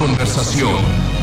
conversación.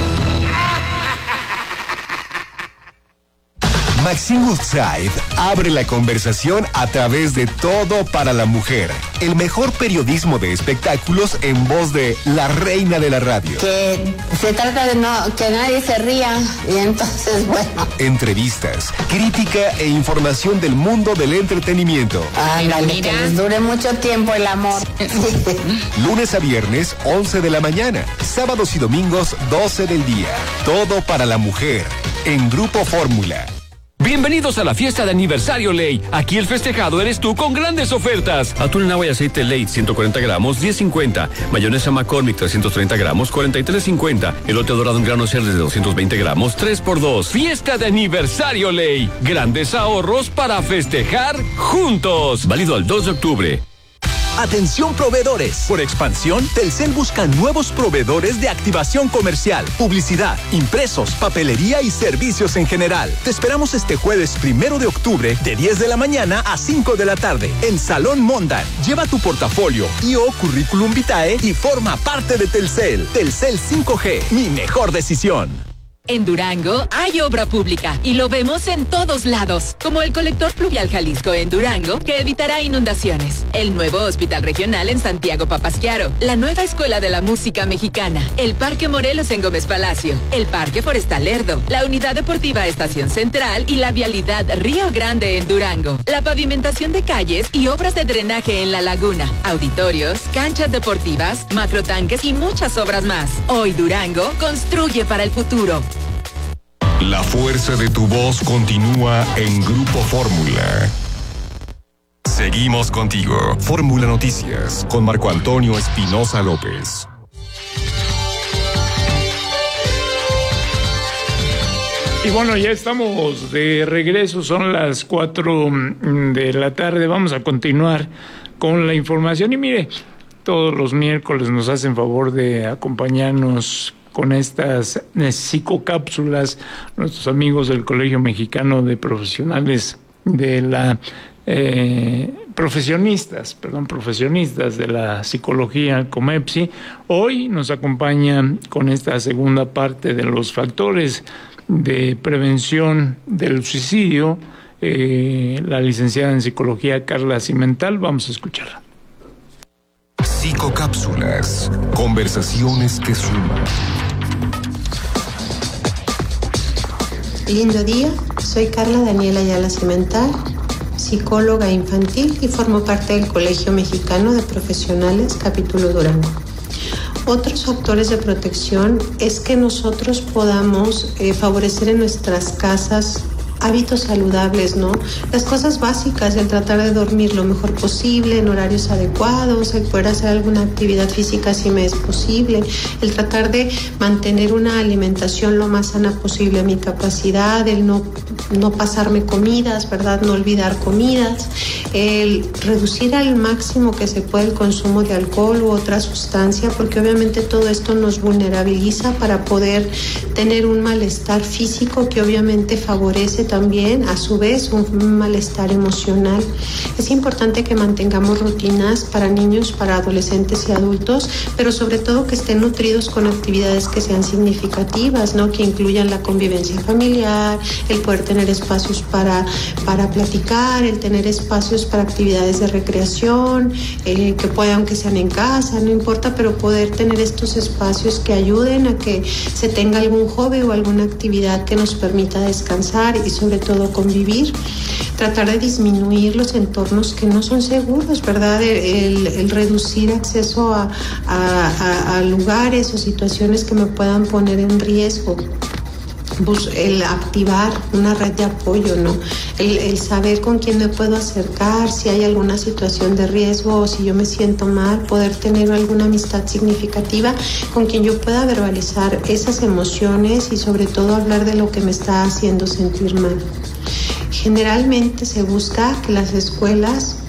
Maxine Woodside abre la conversación a través de Todo para la Mujer, el mejor periodismo de espectáculos en voz de la reina de la radio. Que se trata de que nadie se ría y entonces, bueno. Entrevistas, crítica e información del mundo del entretenimiento. Ándale, que les dure mucho tiempo el amor. Lunes a viernes, 11 de la mañana. Sábados y domingos, 12 del día. Todo para la Mujer, en Grupo Fórmula. Bienvenidos a la fiesta de aniversario Ley. Aquí el festejado eres tú con grandes ofertas. Atún en agua y aceite Ley, 140 gramos, 10.50. Mayonesa McCormick, 330 gramos, 43.50. Elote dorado en grano de 220 gramos, 3x2. Fiesta de aniversario Ley. Grandes ahorros para festejar juntos. Válido al 2 de octubre. Atención proveedores. Por expansión, Telcel busca nuevos proveedores de activación comercial, publicidad, impresos, papelería y servicios en general. Te esperamos este jueves 1 de octubre de 10 de la mañana a 5 de la tarde en Salón Mondan. Lleva tu portafolio y o currículum vitae y forma parte de Telcel. Telcel 5G, mi mejor decisión. En Durango hay obra pública y lo vemos en todos lados, como el colector pluvial Jalisco en Durango, que evitará inundaciones, el nuevo hospital regional en Santiago Papasquiaro, la nueva escuela de la música mexicana, el Parque Morelos en Gómez Palacio, el Parque Forestal Lerdo, la unidad deportiva Estación Central y la vialidad Río Grande en Durango, la pavimentación de calles y obras de drenaje en la laguna, auditorios, canchas deportivas, macrotanques y muchas obras más. Hoy Durango construye para el futuro. La fuerza de tu voz continúa en Grupo Fórmula. Seguimos contigo. Fórmula Noticias con Marco Antonio Espinosa López. Y bueno, ya estamos de regreso, son las 4 de la tarde. Vamos a continuar con la información. Y mire, todos los miércoles nos hacen favor de acompañarnos con estas psicocápsulas nuestros amigos del Colegio Mexicano de Profesionales de la profesionistas de la psicología, COMEPSI. Hoy nos acompaña con esta segunda parte de los factores de prevención del suicidio la licenciada en psicología Carla Cimental. Vamos a escucharla. Psicocápsulas, conversaciones que suman. Lindo día, soy Carla Daniela Ayala Cimental, psicóloga infantil y formo parte del Colegio Mexicano de Profesionales, capítulo Durango. Otros factores de protección es que nosotros podamos favorecer en nuestras casas hábitos saludables, ¿no? Las cosas básicas, el tratar de dormir lo mejor posible, en horarios adecuados, el poder hacer alguna actividad física si me es posible, el tratar de mantener una alimentación lo más sana posible a mi capacidad, el no pasarme comidas, ¿verdad? No olvidar comidas, el reducir al máximo que se puede el consumo de alcohol u otra sustancia, porque obviamente todo esto nos vulnerabiliza para poder tener un malestar físico que obviamente favorece también a su vez un malestar emocional. Es importante que mantengamos rutinas para niños, para adolescentes y adultos, pero sobre todo que estén nutridos con actividades que sean significativas, ¿no? Que incluyan la convivencia familiar, el poder tener espacios para platicar, el tener espacios para actividades de recreación, que puedan, aunque sean en casa, no importa, pero poder tener estos espacios que ayuden a que se tenga algún hobby o alguna actividad que nos permita descansar y sobre todo convivir, tratar de disminuir los entornos que no son seguros, ¿verdad? El reducir acceso a lugares o situaciones que me puedan poner en riesgo. El activar una red de apoyo, ¿no? El saber con quién me puedo acercar, si hay alguna situación de riesgo o si yo me siento mal, poder tener alguna amistad significativa con quien yo pueda verbalizar esas emociones y sobre todo hablar de lo que me está haciendo sentir mal. Generalmente se busca que las escuelas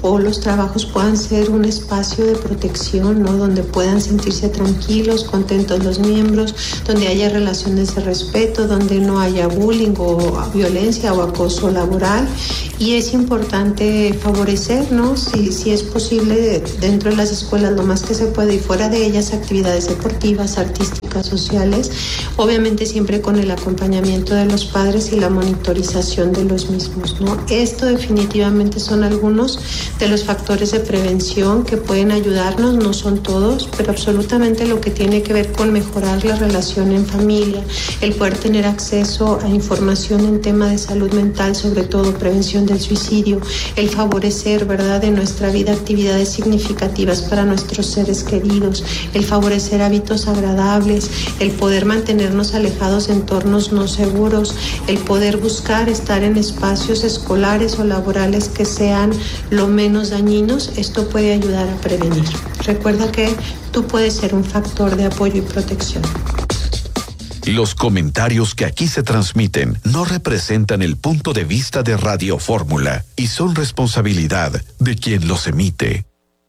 o los trabajos puedan ser un espacio de protección, ¿no? Donde puedan sentirse tranquilos, contentos los miembros, donde haya relaciones de respeto, donde no haya bullying o violencia o acoso laboral. Y es importante favorecer, ¿no? Si es posible, dentro de las escuelas lo más que se puede y fuera de ellas, actividades deportivas, artísticas, sociales, obviamente siempre con el acompañamiento de los padres y la monitorización de los mismos, ¿no? Esto definitivamente son algunos de los factores de prevención que pueden ayudarnos, no son todos, pero absolutamente lo que tiene que ver con mejorar la relación en familia, el poder tener acceso a información en tema de salud mental, sobre todo prevención del suicidio, el favorecer, ¿verdad?, en nuestra vida actividades significativas para nuestros seres queridos, el favorecer hábitos agradables, el poder mantenernos alejados de entornos no seguros, el poder buscar estar en espacios escolares o laborales que sean lo menos dañinos. Esto puede ayudar a prevenir. Recuerda que tú puedes ser un factor de apoyo y protección. Los comentarios que aquí se transmiten no representan el punto de vista de Radio Fórmula y son responsabilidad de quien los emite.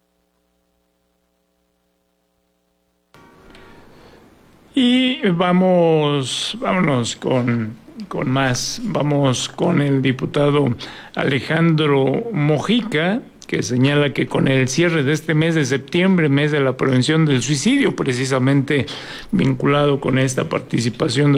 Y vámonos con más. Vamos con el diputado Alejandro Mojica, que señala que con el cierre de este mes de septiembre, mes de la prevención del suicidio, precisamente vinculado con esta participación de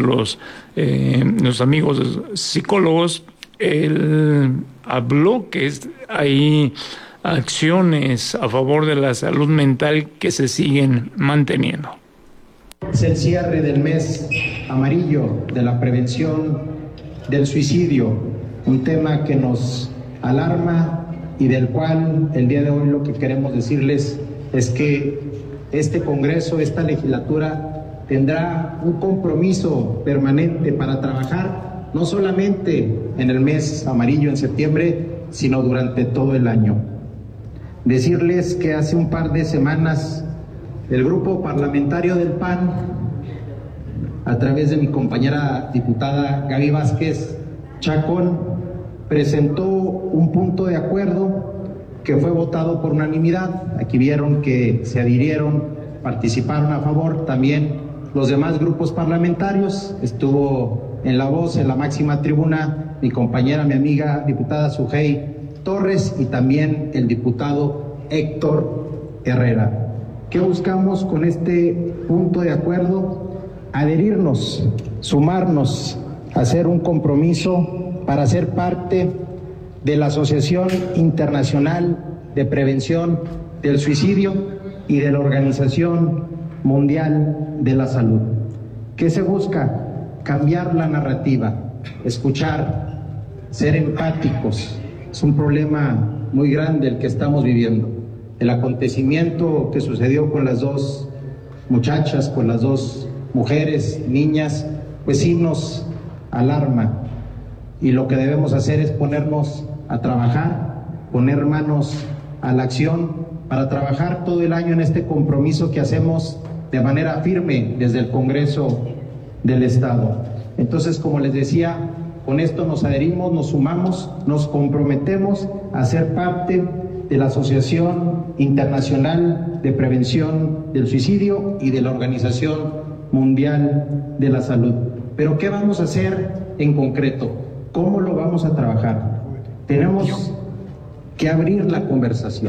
los amigos psicólogos, él habló que hay acciones a favor de la salud mental que se siguen manteniendo. Es el cierre del mes amarillo de la prevención del suicidio, un tema que nos alarma y del cual el día de hoy lo que queremos decirles es que este Congreso, esta legislatura, tendrá un compromiso permanente para trabajar no solamente en el mes amarillo en septiembre, sino durante todo el año. Decirles que hace un par de semanas el grupo parlamentario del PAN, a través de mi compañera diputada Gaby Vázquez Chacón, presentó un punto de acuerdo que fue votado por unanimidad. Aquí vieron que se adhirieron, participaron a favor también los demás grupos parlamentarios. Estuvo en la voz, en la máxima tribuna, mi compañera, mi amiga diputada Sujei Torres y también el diputado Héctor Herrera. ¿Qué buscamos con este punto de acuerdo? Adherirnos, sumarnos, hacer un compromiso para ser parte de la Asociación Internacional de Prevención del Suicidio y de la Organización Mundial de la Salud. ¿Qué se busca? Cambiar la narrativa, escuchar, ser empáticos. Es un problema muy grande el que estamos viviendo. El acontecimiento que sucedió con las dos muchachas, con las dos mujeres, niñas, pues sí nos alarma. Y lo que debemos hacer es ponernos a trabajar, poner manos a la acción para trabajar todo el año en este compromiso que hacemos de manera firme desde el Congreso del Estado. Entonces, como les decía, con esto nos adherimos, nos sumamos, nos comprometemos a ser parte de la Asociación Internacional de Prevención del Suicidio y de la Organización Mundial de la Salud. Pero ¿qué vamos a hacer en concreto? ¿Cómo lo vamos a trabajar? Tenemos que abrir la conversación.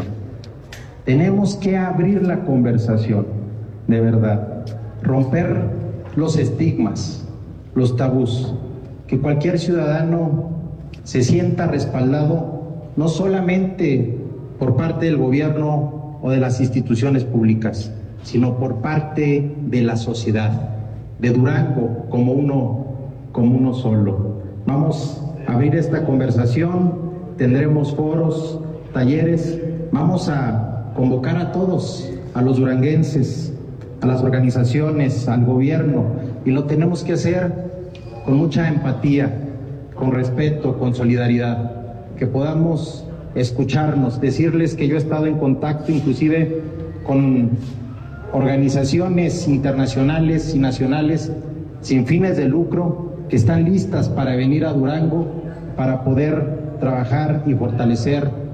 Tenemos que abrir la conversación, de verdad. Romper los estigmas, los tabús. Que cualquier ciudadano se sienta respaldado, no solamente por parte del gobierno o de las instituciones públicas, sino por parte de la sociedad, de Durango como uno solo. Vamos a abrir esta conversación, tendremos foros, talleres, vamos a convocar a todos, a los duranguenses, a las organizaciones, al gobierno, y lo tenemos que hacer con mucha empatía, con respeto, con solidaridad, que podamos escucharnos, decirles que yo he estado en contacto inclusive con organizaciones internacionales y nacionales sin fines de lucro que están listas para venir a Durango para poder trabajar y fortalecer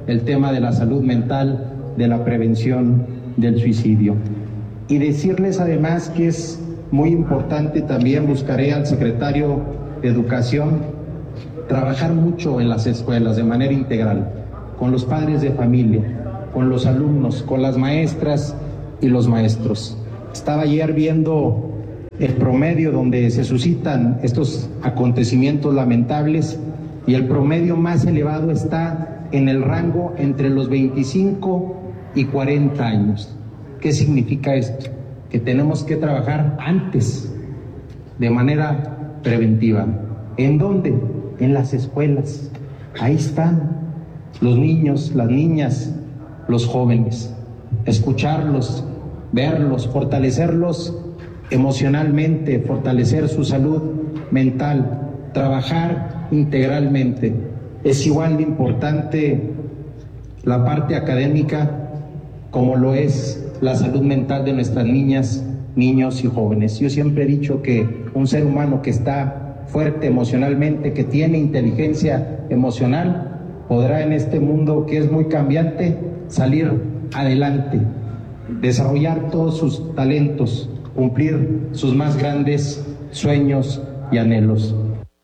el tema de la salud mental, de la prevención del suicidio. Y decirles además que es muy importante, también buscaré al secretario de Educación trabajar mucho en las escuelas de manera integral, con los padres de familia, con los alumnos, con las maestras y los maestros. Estaba ayer viendo el promedio donde se suscitan estos acontecimientos lamentables y el promedio más elevado está en el rango entre los 25 y 40 años. ¿Qué significa esto? Que tenemos que trabajar antes, de manera preventiva. ¿En dónde? En las escuelas. Ahí están los niños, las niñas, los jóvenes. Escucharlos, verlos, fortalecerlos emocionalmente, fortalecer su salud mental, trabajar integralmente. Es igual de importante la parte académica como lo es la salud mental de nuestras niñas, niños y jóvenes. Yo siempre he dicho que un ser humano que está fuerte emocionalmente, que tiene inteligencia emocional, podrá en este mundo que es muy cambiante salir adelante, desarrollar todos sus talentos, cumplir sus más grandes sueños y anhelos.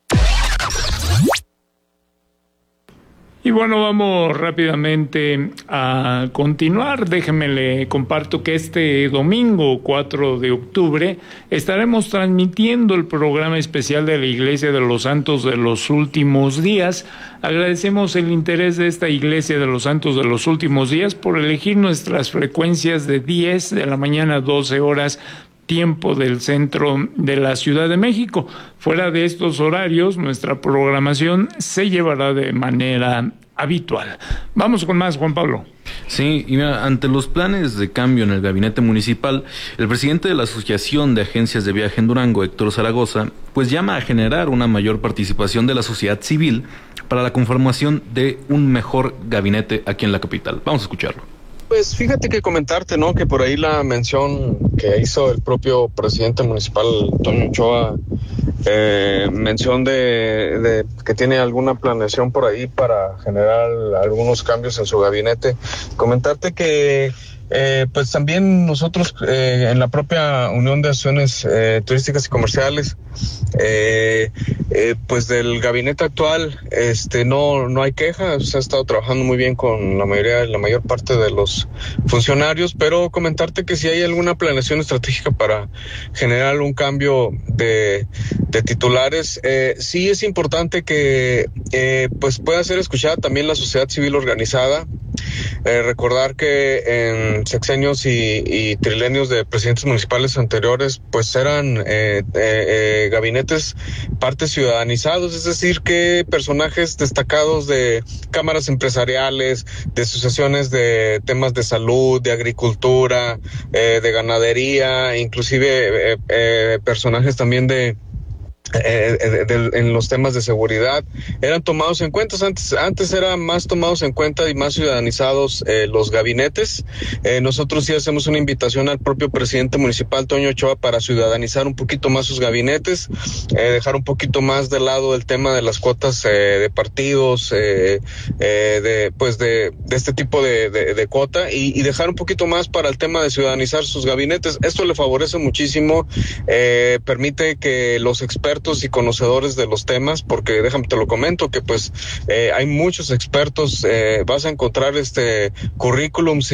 Y bueno, vamos rápidamente a continuar. Déjenme le comparto que este domingo 4 de octubre estaremos transmitiendo el programa especial de la Iglesia de los Santos de los Últimos Días. Agradecemos el interés de esta Iglesia de los Santos de los Últimos Días por elegir nuestras frecuencias de 10 de la mañana a 12 horas, tiempo del centro de la Ciudad de México. Fuera de estos horarios, nuestra programación se llevará de manera habitual. Vamos con más, Juan Pablo. Sí, y mira, ante los planes de cambio en el gabinete municipal, el presidente de la Asociación de Agencias de Viaje en Durango, Héctor Zaragoza, pues llama a generar una mayor participación de la sociedad civil para la conformación de un mejor gabinete aquí en la capital. Vamos a escucharlo. Pues fíjate que comentarte, ¿no? Que por ahí la mención que hizo el propio presidente municipal, Toño Ochoa, mención de que tiene alguna planeación por ahí para generar algunos cambios en su gabinete. Comentarte que pues también nosotros en la propia Unión de Asociaciones Turísticas y Comerciales, pues del gabinete actual, no hay quejas. Se ha estado trabajando muy bien con la mayor parte de los funcionarios, pero comentarte que si hay alguna planeación estratégica para generar un cambio de titulares, sí es importante que pues pueda ser escuchada también la sociedad civil organizada. Recordar que en sexenios y trilenios de presidentes municipales anteriores, pues eran gabinetes parte ciudadanizados, es decir, que personajes destacados de cámaras empresariales, de asociaciones de temas de salud, de agricultura, de ganadería, inclusive personajes también en los temas de seguridad, eran tomados en cuenta. Antes eran más tomados en cuenta y más ciudadanizados los gabinetes. Nosotros sí hacemos una invitación al propio presidente municipal, Toño Ochoa, para ciudadanizar un poquito más sus gabinetes, dejar un poquito más de lado el tema de las cuotas de partidos, de este tipo de cuota, y dejar un poquito más para el tema de ciudadanizar sus gabinetes. Esto le favorece muchísimo, permite que los expertos y conocedores de los temas, porque déjame te lo comento, que pues hay muchos expertos, vas a encontrar currículums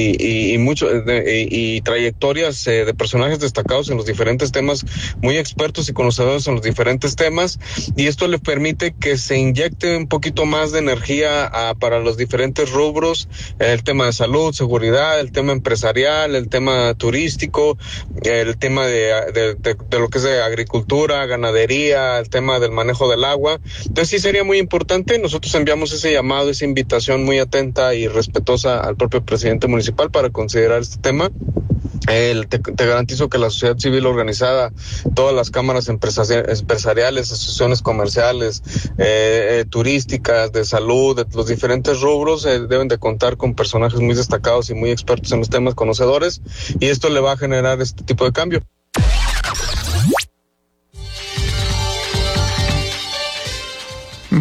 y trayectorias de personajes destacados en los diferentes temas, muy expertos y conocedores en los diferentes temas, y esto le permite que se inyecte un poquito más de energía para los diferentes rubros, el tema de salud, seguridad, el tema empresarial, el tema turístico, el tema de lo que es de agricultura, ganadería, el tema del manejo del agua. Entonces sí sería muy importante. Nosotros enviamos ese llamado, esa invitación muy atenta y respetuosa al propio presidente municipal para considerar este tema. Te garantizo que la sociedad civil organizada, todas las cámaras empresariales, asociaciones comerciales, turísticas, de salud, de los diferentes rubros, deben de contar con personajes muy destacados y muy expertos en los temas, conocedores, y esto le va a generar este tipo de cambio.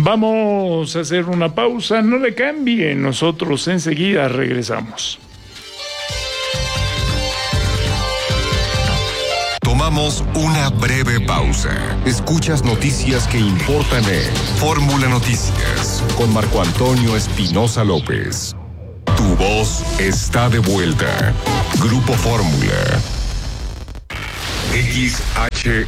Vamos a hacer una pausa, no le cambie, nosotros enseguida regresamos. Tomamos una breve pausa. Escuchas noticias que importan en Fórmula Noticias con Marco Antonio Espinosa López. Tu voz está de vuelta. Grupo Fórmula. XHE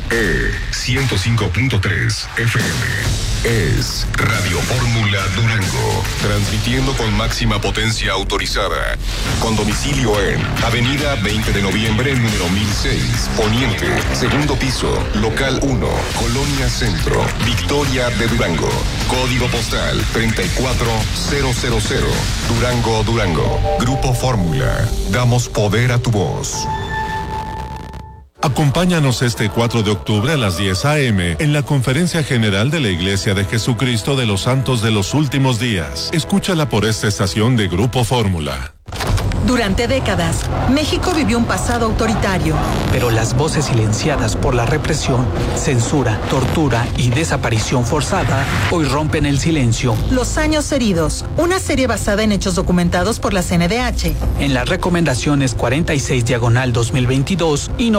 105.3 FM. Es Radio Fórmula Durango, transmitiendo con máxima potencia autorizada, con domicilio en Avenida 20 de Noviembre, número 1006, Poniente, segundo piso, local 1, Colonia Centro, Victoria de Durango, código postal 34000, Durango, Durango. Grupo Fórmula, damos poder a tu voz. Acompáñanos este 4 de octubre a las 10 a.m. en la Conferencia General de la Iglesia de Jesucristo de los Santos de los Últimos Días. Escúchala por esta estación de Grupo Fórmula. Durante décadas, México vivió un pasado autoritario. Pero las voces silenciadas por la represión, censura, tortura y desaparición forzada hoy rompen el silencio. Los años heridos, una serie basada en hechos documentados por la CNDH. En las recomendaciones 46/2022 y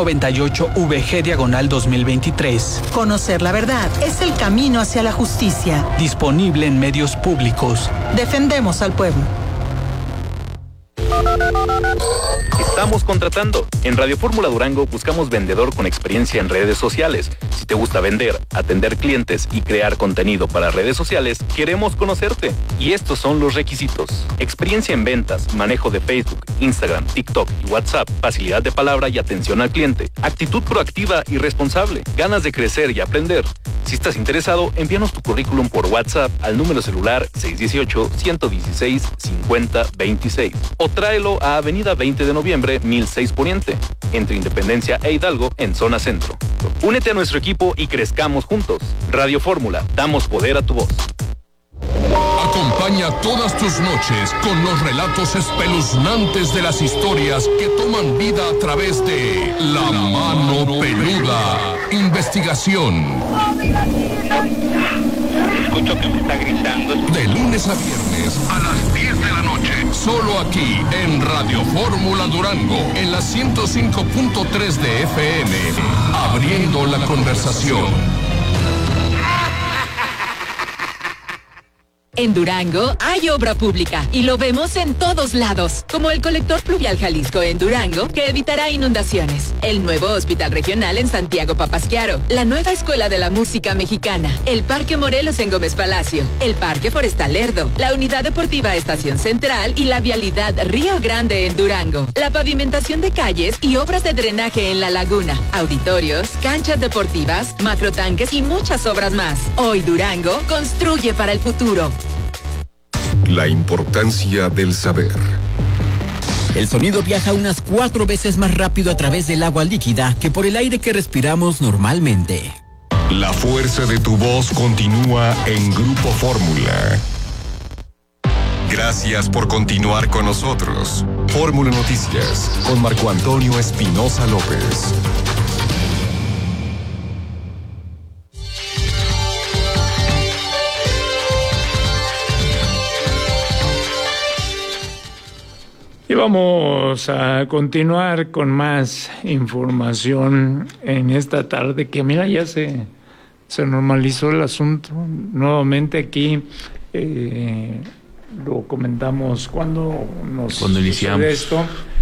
98/VG/2023. Conocer la verdad es el camino hacia la justicia. Disponible en medios públicos. Defendemos al pueblo. Estamos contratando. En Radio Fórmula Durango buscamos vendedor con experiencia en redes sociales. Si te gusta vender, atender clientes y crear contenido para redes sociales, queremos conocerte. Y estos son los requisitos: experiencia en ventas, manejo de Facebook, Instagram, TikTok y WhatsApp, facilidad de palabra y atención al cliente, actitud proactiva y responsable, ganas de crecer y aprender. Si estás interesado, envíanos tu currículum por WhatsApp al número celular 618-116-5026 o tráelo a Avenida 20 de Noviembre, 1006 Poniente, entre Independencia e Hidalgo, en zona centro. Únete a nuestro equipo y crezcamos juntos. Radio Fórmula, damos poder a tu voz. Acompaña todas tus noches con los relatos espeluznantes de las historias que toman vida a través de La Mano Peluda. Investigación. Escucho que me está gritando. De lunes a viernes a las 10 de la noche. Solo aquí en Radio Fórmula Durango, en la 105.3 de FM. Abriendo la conversación. En Durango hay obra pública y lo vemos en todos lados, como el colector pluvial Jalisco en Durango, que evitará inundaciones, el nuevo hospital regional en Santiago Papasquiaro, la nueva escuela de la música mexicana, el Parque Morelos en Gómez Palacio, el Parque Forestal Lerdo, la unidad deportiva Estación Central y la vialidad Río Grande en Durango, la pavimentación de calles y obras de drenaje en la laguna, auditorios, canchas deportivas, macrotanques y muchas obras más. Hoy Durango construye para el futuro. La importancia del saber. El sonido viaja unas 4 veces más rápido a través del agua líquida que por el aire que respiramos normalmente. La fuerza de tu voz continúa en Grupo Fórmula. Gracias por continuar con nosotros. Fórmula Noticias con Marco Antonio Espinosa López. Y vamos a continuar con más información en esta tarde, que mira, ya se normalizó el asunto. Nuevamente aquí lo comentamos cuando iniciamos esto.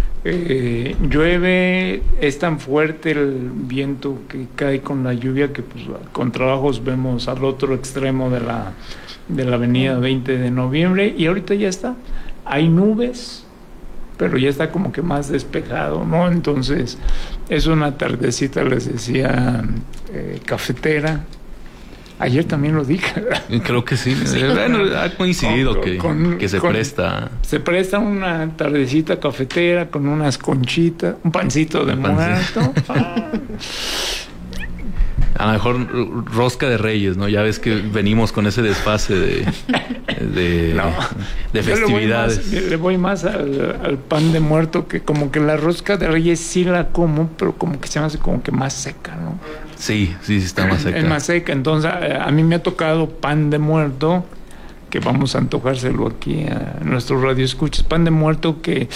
Llueve, es tan fuerte el viento que cae con la lluvia que pues con trabajos vemos al otro extremo de la avenida 20 de noviembre y ahorita ya está. Hay nubes, pero ya está como que más despejado, ¿no? Entonces, es una tardecita, les decía, cafetera. Ayer también lo dije. Creo que sí. Bueno, ha coincidido que se presta. Se presta una tardecita cafetera con unas conchitas, un pancito de muerto. A lo mejor rosca de Reyes, ¿no? Ya ves que venimos con ese desfase de festividades. Le voy más al pan de muerto, que como que la rosca de Reyes sí la como, pero como que se me hace como que más seca, ¿no? Sí, está más seca. Es más seca, entonces a mí me ha tocado pan de muerto, que vamos a antojárselo aquí a nuestros radioescuchas, pan de muerto que...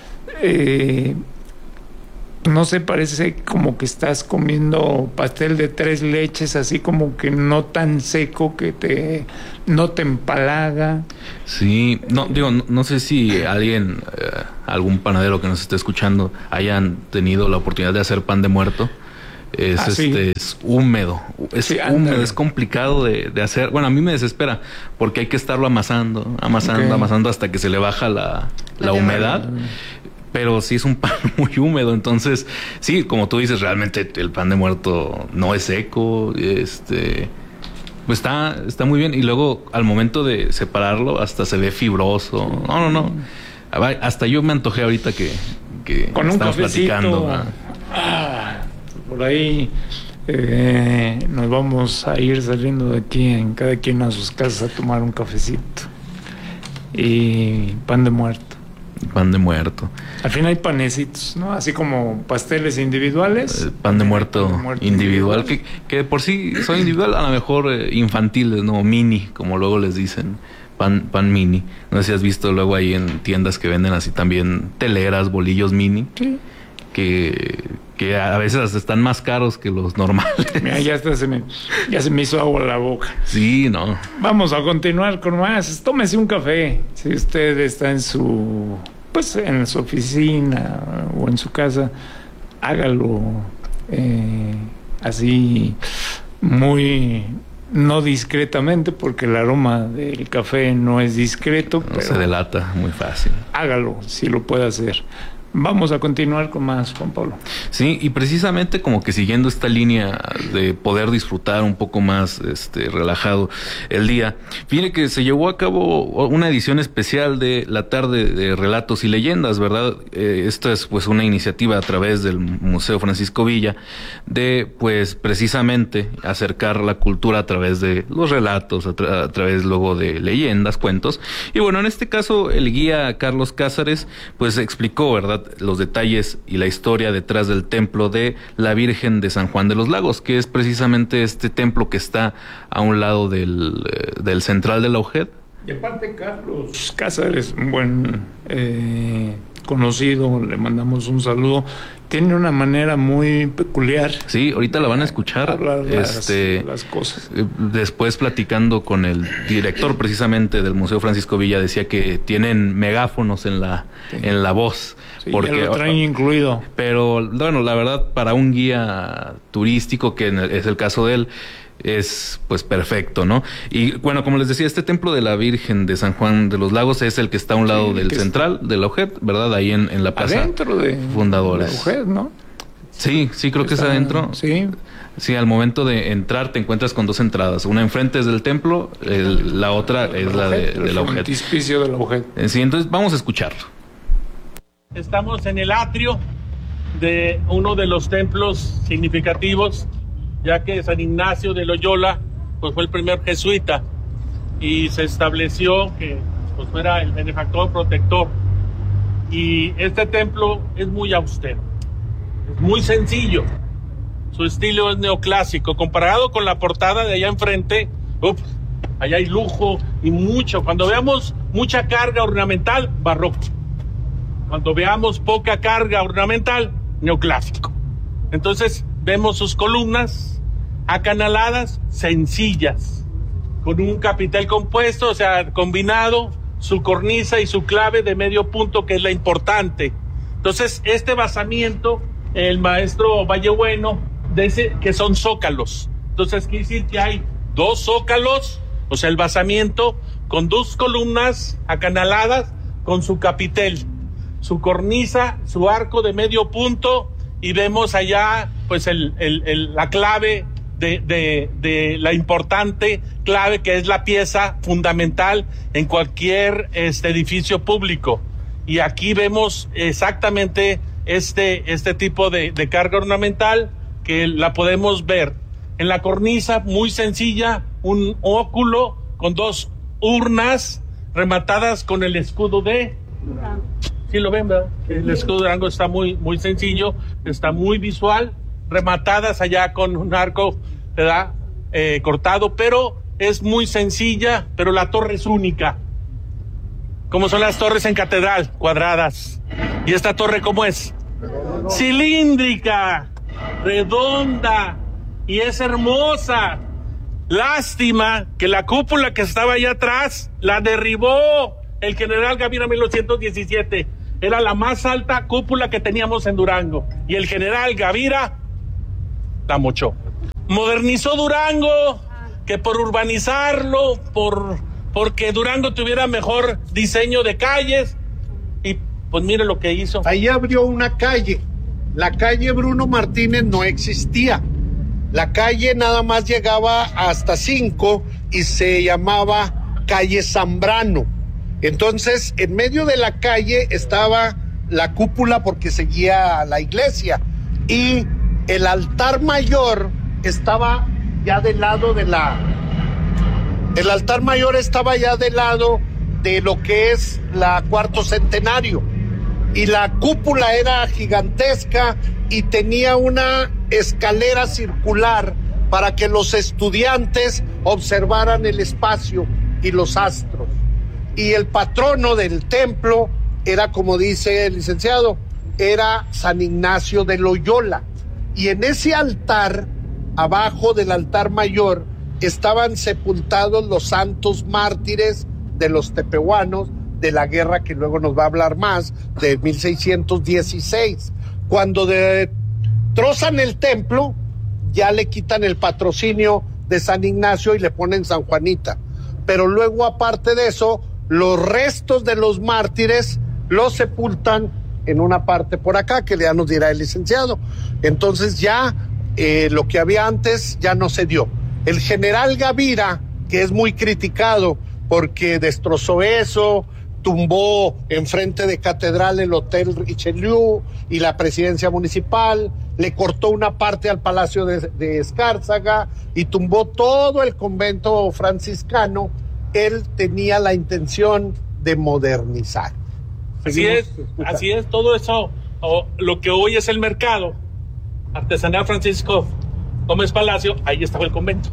no sé, parece como que estás comiendo pastel de 3 leches, así como que no tan seco que no te empalaga. Sí, no sé si alguien, algún panadero que nos esté escuchando, hayan tenido la oportunidad de hacer pan de muerto. Es húmedo, es complicado de hacer. Bueno, a mí me desespera porque hay que estarlo amasando hasta que se le baja la humedad. Pero sí es un pan muy húmedo, entonces sí, como tú dices, realmente el pan de muerto no es seco, pues está muy bien, y luego al momento de separarlo hasta se ve fibroso. No, hasta yo me antojé ahorita que con un cafecito platicando. Por ahí nos vamos a ir saliendo de aquí, en cada quien a sus casas, a tomar un cafecito y pan de muerto. Pan de muerto. Al final hay panecitos, ¿no? Así como pasteles individuales. Pan de muerto individual, que por sí son individual, a lo mejor infantiles, ¿no? Mini, como luego les dicen. Pan mini. No sé si has visto luego ahí en tiendas que venden así también teleras, bolillos mini. Sí. Que a veces están más caros que los normales. Mira, ya se me hizo agua la boca. Sí, no. Vamos a continuar con más. Tómese un café. Si usted está en su oficina o en su casa, hágalo así muy no discretamente, porque el aroma del café no es discreto. No se delata muy fácil. Hágalo si lo puede hacer. Vamos a continuar con más, Juan Pablo. Sí, y precisamente como que siguiendo esta línea de poder disfrutar un poco más relajado el día, fíjate que se llevó a cabo una edición especial de la tarde de relatos y leyendas, ¿verdad? Esto es pues una iniciativa a través del Museo Francisco Villa de pues precisamente acercar la cultura a través de los relatos, a través luego de leyendas, cuentos. Y bueno, en este caso el guía Carlos Cázares pues explicó, ¿verdad?, los detalles y la historia detrás del templo de la Virgen de San Juan de los Lagos, que es precisamente este templo que está a un lado del central de la UGED. Y aparte Carlos Cázares, un buen conocido, le mandamos un saludo, tiene una manera muy peculiar. Sí, ahorita la van a escuchar. Las cosas. Después platicando con el director precisamente del Museo Francisco Villa, decía que tienen megáfonos en la voz. Sí, porque ya lo traen incluido. Pero bueno, la verdad, para un guía turístico, que es el caso de él, es pues perfecto, ¿no? Y bueno, como les decía, este templo de la Virgen de San Juan de los Lagos es el que está a un lado del central de la UGED, ¿verdad? Ahí en la plaza adentro de Fundadores. La UGED, ¿no? Sí, creo que está adentro. Sí, al momento de entrar te encuentras con 2 entradas. Una enfrente es del templo, la otra es la de la UGED. El frontispicio de la UGED. Sí, entonces vamos a escucharlo. Estamos en el atrio de uno de los templos significativos, ya que San Ignacio de Loyola pues fue el primer jesuita y se estableció que pues fuera el benefactor protector. Y este templo es muy austero, es muy sencillo, su estilo es neoclásico, comparado con la portada de allá enfrente. Allá hay lujo y mucho. Cuando veamos mucha carga ornamental, barroco. Cuando veamos poca carga ornamental, neoclásico. Entonces vemos sus columnas acanaladas, sencillas, con un capitel compuesto, o sea, combinado, su cornisa y su clave de medio punto, que es la importante. Entonces, este basamiento, el maestro Vallebueno dice que son zócalos. Entonces, quiere decir que hay 2 zócalos, o sea, el basamiento, con 2 columnas acanaladas, con su capitel, su cornisa, su arco de medio punto, y vemos allá pues la clave de la importante clave, que es la pieza fundamental en cualquier edificio público. Y aquí vemos exactamente este tipo de carga ornamental, que la podemos ver En la cornisa, muy sencilla, un óculo con 2 urnas rematadas con el escudo de Durango. Sí lo ven, ¿verdad? El escudo de Durango está muy, muy sencillo, está muy visual, rematadas allá con un arco, ¿verdad? Cortado, pero es muy sencilla, pero la torre es única. Como son las torres en catedral, cuadradas. ¿Y esta torre cómo es? Cilíndrica, redonda, y es hermosa. Lástima que la cúpula que estaba allá atrás la derribó el general Gavira en 1917. Era la más alta cúpula que teníamos en Durango. Y el general Gavira la mochó. Modernizó Durango, que por urbanizarlo, porque Durango tuviera mejor diseño de calles. Y pues mire lo que hizo. Ahí abrió una calle. La calle Bruno Martínez no existía. La calle nada más llegaba hasta 5 y se llamaba calle Zambrano. Entonces, en medio de la calle estaba la cúpula porque seguía a la iglesia. Y el altar mayor estaba ya del lado de El altar mayor estaba ya del lado de lo que es la Cuarto Centenario. Y la cúpula era gigantesca y tenía una escalera circular para que los estudiantes observaran el espacio y los astros. Y el patrono del templo era, como dice el licenciado, era San Ignacio de Loyola. Y en ese altar, abajo del altar mayor, estaban sepultados los santos mártires de los tepehuanos de la guerra que luego nos va a hablar más, de 1616. Cuando destrozan el templo, ya le quitan el patrocinio de San Ignacio y le ponen San Juanita. Pero luego, aparte de eso, los restos de los mártires los sepultan en una parte por acá, que ya nos dirá el licenciado. Entonces ya lo que había antes ya no se dio. El general Gavira, que es muy criticado porque destrozó eso, tumbó enfrente de Catedral el Hotel Richelieu y la presidencia municipal, le cortó una parte al Palacio de Escárzaga y tumbó todo el convento franciscano. Él tenía la intención de modernizar. Así es, todo eso, lo que hoy es el mercado, Artesanal Francisco Gómez Palacio, ahí estaba el convento.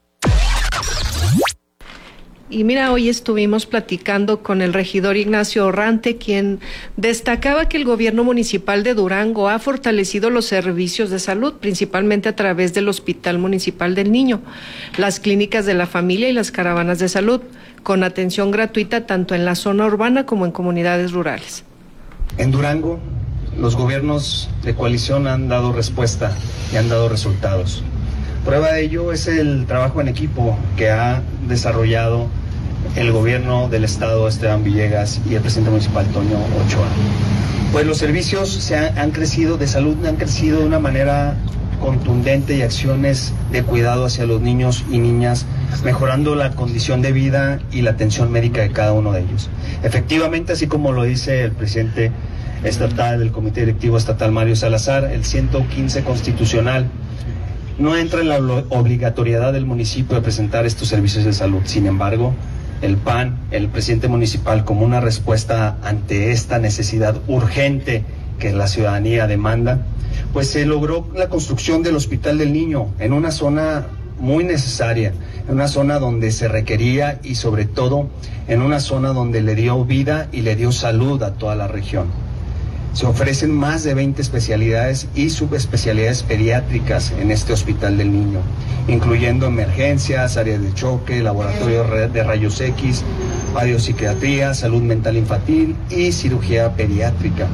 Y mira, hoy estuvimos platicando con el regidor Ignacio Orrante, quien destacaba que el gobierno municipal de Durango ha fortalecido los servicios de salud, principalmente a través del Hospital Municipal del Niño, las clínicas de la familia y las caravanas de salud, con atención gratuita tanto en la zona urbana como en comunidades rurales. En Durango, los gobiernos de coalición han dado respuesta y han dado resultados. Prueba de ello es el trabajo en equipo que ha desarrollado el gobierno del estado, Esteban Villegas, y el presidente municipal, Toño Ochoa. Pues los servicios han crecido de salud, han crecido de una manera contundente y acciones de cuidado hacia los niños y niñas, mejorando la condición de vida y la atención médica de cada uno de ellos. Efectivamente, así como lo dice el presidente estatal del Comité Directivo Estatal, Mario Salazar, el 115 constitucional no entra en la obligatoriedad del municipio de presentar estos servicios de salud. Sin embargo, el PAN, el presidente municipal, como una respuesta ante esta necesidad urgente que la ciudadanía demanda, pues se logró la construcción del Hospital del Niño en una zona muy necesaria, en una zona donde se requería y sobre todo en una zona donde le dio vida y le dio salud a toda la región. Se ofrecen más de 20 especialidades y subespecialidades pediátricas en este Hospital del Niño, incluyendo emergencias, áreas de choque, laboratorio de rayos X, radiopsiquiatría, salud mental infantil y cirugía pediátrica.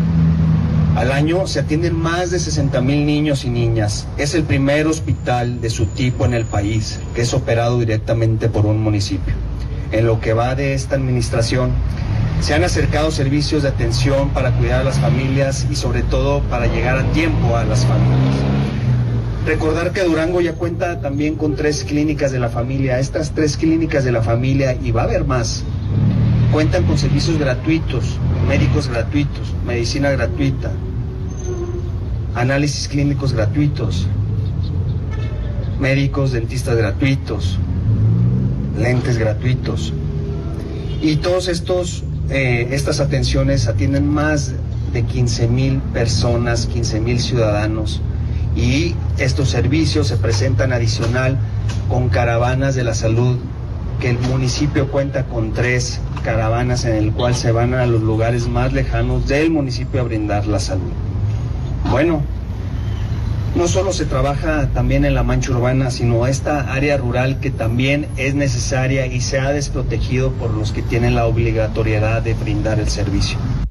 Al año se atienden más de 60,000 niños y niñas. Es el primer hospital de su tipo en el país que es operado directamente por un municipio. En lo que va de esta administración, se han acercado servicios de atención para cuidar a las familias y sobre todo para llegar a tiempo a las familias. Recordar que Durango ya cuenta también con 3 clínicas de la familia. Estas 3 clínicas de la familia, y va a haber más, cuentan con servicios gratuitos, médicos gratuitos, medicina gratuita, análisis clínicos gratuitos, médicos, dentistas gratuitos, lentes gratuitos. Y todos estas atenciones atienden más de 15,000 personas, 15,000 ciudadanos. Y estos servicios se presentan adicional con caravanas de la salud, que el municipio cuenta con 3 caravanas en el cual se van a los lugares más lejanos del municipio a brindar la salud. Bueno, no solo se trabaja también en la mancha urbana, sino esta área rural que también es necesaria y se ha desprotegido por los que tienen la obligatoriedad de brindar el servicio.